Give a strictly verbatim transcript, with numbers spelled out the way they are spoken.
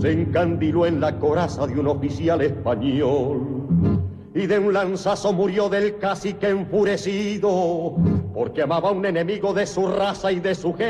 se encandiló en la coraza de un oficial español y de un lanzazo murió del cacique enfurecido porque amaba a un enemigo de su raza y de su gente.